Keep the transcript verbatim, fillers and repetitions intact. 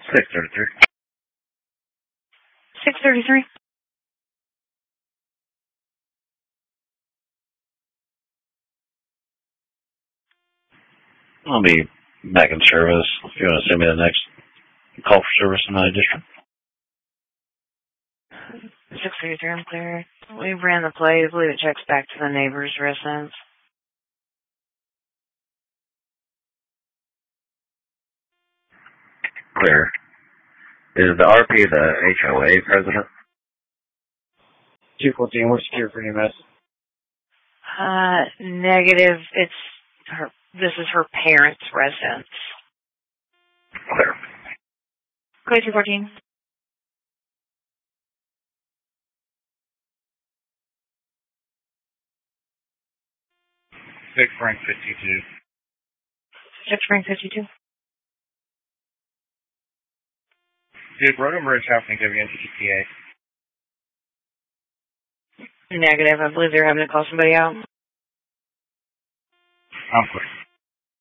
six thirty-three. six thirty-three. I'll be back in service if you want to send me the next call for service in my district. six thirty-three, I'm clear. We ran the play. I believe it checks back to the neighbor's residence. Clear. Is the R P the H O A president? two fourteen, we're secure for you, miss. Uh, negative. It's her. This is her parents' residence. Clear. Clear two fourteen. Six Frank fifty-two. Six Frank fifty-two. Did Road and Bridge happen to give you an E T A? Negative. I believe they're having to call somebody out. I'm clear.